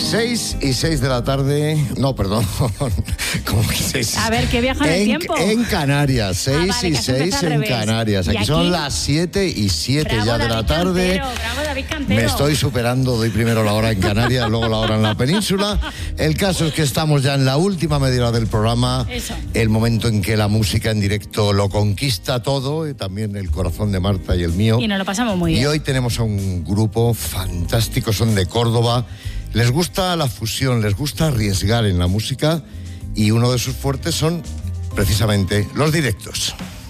6:06 de la tarde. No, perdón. ¿Cómo que 6? A ver, que viaja en el tiempo. En Canarias. 6:06 en Canarias. Aquí son las 7:07 ya de la tarde. Bravo, David Cantero. Me estoy superando. Doy primero la hora en Canarias, luego la hora en la península. El caso es que estamos ya en la última media hora del programa. Eso. El momento en que la música en directo lo conquista todo, y también el corazón de Marta y el mío. Y nos lo pasamos muy bien. Y hoy tenemos a un grupo fantástico, son de Córdoba. Les gusta la fusión, les gusta arriesgar en la música y uno de sus fuertes son precisamente los directos.